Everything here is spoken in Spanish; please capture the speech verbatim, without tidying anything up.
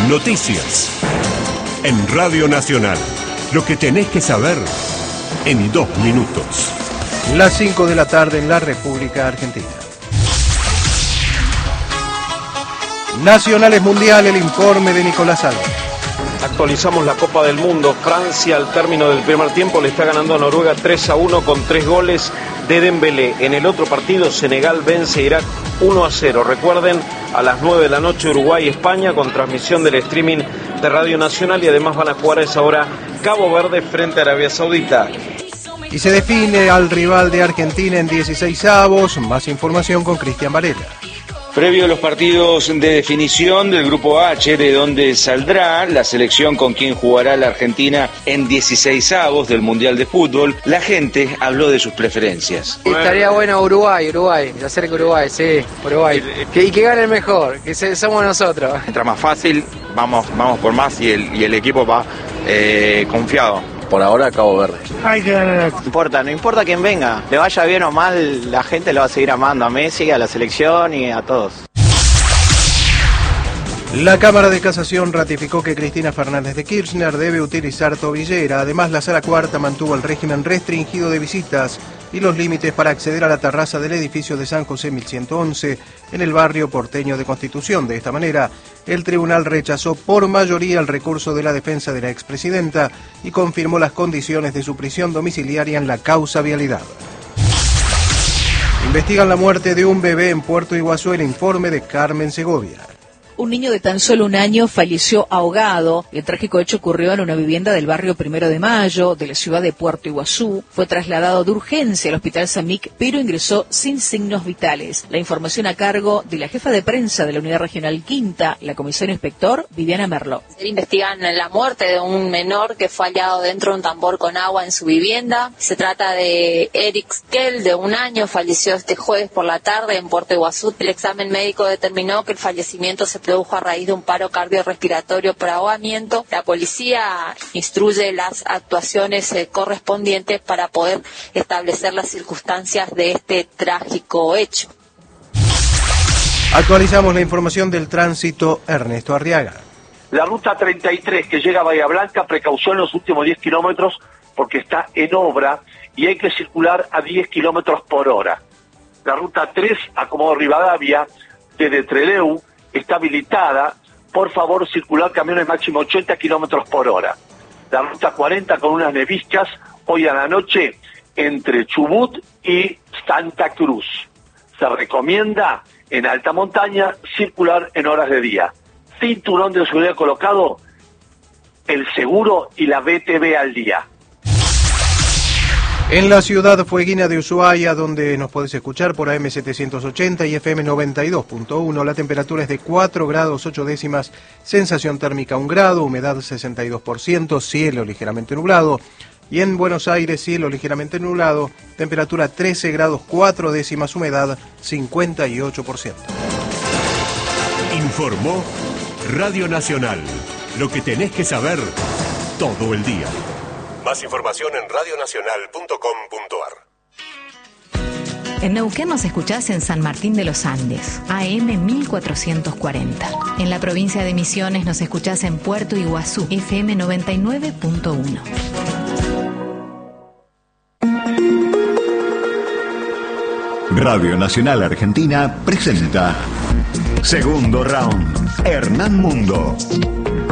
Noticias. En Radio Nacional. Lo que tenés que saber en dos minutos. Las cinco de la tarde en la República Argentina. Nacionales Mundial, el informe de Nicolás Alba. Actualizamos la Copa del Mundo. Francia al término del primer tiempo le está ganando a Noruega tres a uno con tres goles de Dembélé. En el otro partido Senegal vence a Irak uno a cero. Recuerden, a las nueve de la noche Uruguay-España con transmisión del streaming de Radio Nacional, y además van a jugar a esa hora Cabo Verde frente a Arabia Saudita. Y se define al rival de Argentina en dieciséis avos. Más información con Cristian Varela. Previo a los partidos de definición del Grupo H, de donde saldrá la selección con quien jugará la Argentina en dieciséis avos del Mundial de Fútbol, la gente habló de sus preferencias. Estaría bueno Uruguay, Uruguay, ya cerca Uruguay, sí, Uruguay. Que, y que gane el mejor, que se, somos nosotros. Mientras más fácil, vamos, vamos por más y el, y el equipo va eh, confiado. Por ahora Cabo Verde. Hay que ganar. No importa, no importa quién venga, le vaya bien o mal, la gente lo va a seguir amando a Messi, a la selección y a todos. La Cámara de Casación ratificó que Cristina Fernández de Kirchner debe utilizar tobillera. Además, la Sala Cuarta mantuvo el régimen restringido de visitas y los límites para acceder a la terraza del edificio de San José mil ciento once en el barrio porteño de Constitución. De esta manera, el tribunal rechazó por mayoría el recurso de la defensa de la expresidenta y confirmó las condiciones de su prisión domiciliaria en la causa vialidad. Investigan la muerte de un bebé en Puerto Iguazú. El informe de Carmen Segovia. Un niño de tan solo un año falleció ahogado. El trágico hecho ocurrió en una vivienda del barrio Primero de Mayo, de la ciudad de Puerto Iguazú. Fue trasladado de urgencia al hospital Samic, pero ingresó sin signos vitales. La información a cargo de la jefa de prensa de la Unidad Regional Quinta, la comisaria inspector Viviana Merlo. Investigan la muerte de un menor que fue hallado dentro de un tambor con agua en su vivienda. Se trata de Eric Skell, de un año, falleció este jueves por la tarde en Puerto Iguazú. El examen médico determinó que el fallecimiento se produjo a raíz de un paro cardiorrespiratorio por ahogamiento. La policía instruye las actuaciones eh, correspondientes para poder establecer las circunstancias de este trágico hecho. Actualizamos la información del tránsito. Ernesto Arriaga. La ruta treinta y tres que llega a Bahía Blanca, precaución en los últimos diez kilómetros porque está en obra y hay que circular a diez kilómetros por hora. La ruta tres, Acomodo Rivadavia, desde Trelew, está habilitada, por favor circular camiones máximo ochenta kilómetros por hora. La ruta cuarenta con unas neviscas hoy a la noche entre Chubut y Santa Cruz. Se recomienda en alta montaña circular en horas de día. Cinturón de seguridad colocado, el seguro y la B T V al día. En la ciudad fueguina de Ushuaia, donde nos podés escuchar por A M setecientos ochenta y F M noventa y dos punto uno, la temperatura es de cuatro grados ocho décimas, sensación térmica un grado, humedad sesenta y dos por ciento, cielo ligeramente nublado. Y en Buenos Aires, cielo ligeramente nublado, temperatura trece grados cuatro décimas, humedad cincuenta y ocho por ciento. Informó Radio Nacional. Lo que tenés que saber todo el día. Más información en radio nacional punto com punto ar. En Neuquén nos escuchás en San Martín de los Andes, A M mil cuatrocientos cuarenta. En la provincia de Misiones nos escuchás en Puerto Iguazú, F M noventa y nueve punto uno. Radio Nacional Argentina presenta Segundo Round, Hernán Mundo.